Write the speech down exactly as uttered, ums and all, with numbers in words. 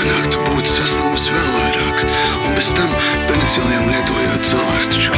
lēnāk, tu būtu saslims vēl vairāk. Un bez tam penicilīnu lietojot cilvēks taču